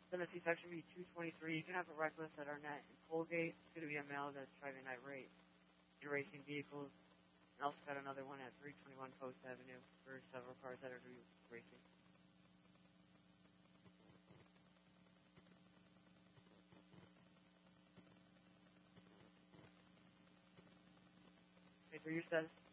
Then the C-section be 223. You can have a reckless at Arnett and Colgate. It's going to be a male that's driving irate in racing vehicles. And also got another one at 321 Post Avenue for several cars that are racing. Okay, for your status.